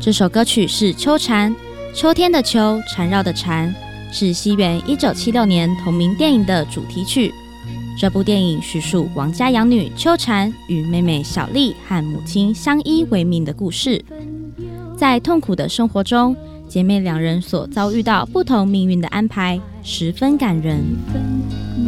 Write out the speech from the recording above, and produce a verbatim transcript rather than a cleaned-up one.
这首歌曲是《秋蝉》，秋天的秋，缠绕的缠，是西元一九七六年同名电影的主题曲。这部电影叙述王家养女秋蝉与妹妹小丽和母亲相依为命的故事。在痛苦的生活中，姐妹两人所遭遇到不同命运的安排，十分感人。